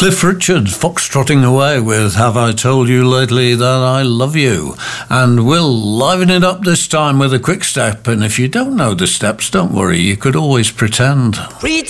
Cliff Richard foxtrotting away with Have I Told You Lately That I Love You? And we'll liven it up this time with a quick step, and if you don't know the steps, don't worry, you could always pretend. Pretend.